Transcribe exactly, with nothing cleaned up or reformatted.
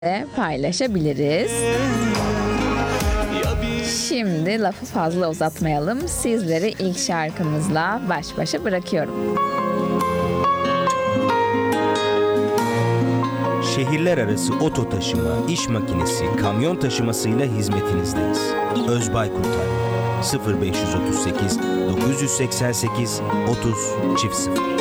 de paylaşabiliriz. Şimdi lafı fazla uzatmayalım. Sizleri ilk şarkımızla baş başa bırakıyorum. Şehirler arası oto taşıma, iş makinesi, kamyon taşımasıyla hizmetinizdeyiz. Özbay Kurtar sıfır beş otuz sekiz dokuz seksen sekiz otuz sıfır